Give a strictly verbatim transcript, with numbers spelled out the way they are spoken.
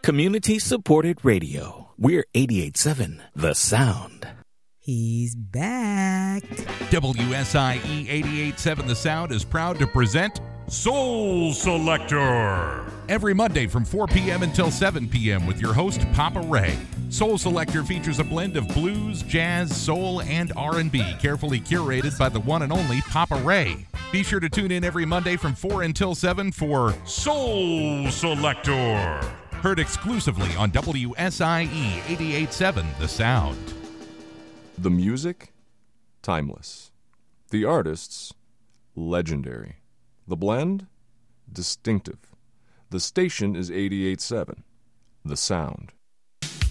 Community-supported radio. We're eighty-eight point seven The Sound. He's back. W S I E eighty-eight point seven The Sound is proud to present Soul Selector. Every Monday from four p.m. until seven p.m. with your host, Papa Ray. Soul Selector features a blend of blues, jazz, soul, and R and B, carefully curated by the one and only Papa Ray. Be sure to tune in every Monday from four until seven for Soul Selector. Heard exclusively on W S I E eighty-eight point seven The Sound. The music, timeless. The artists, legendary. The blend, distinctive. The station is eighty-eight point seven The Sound.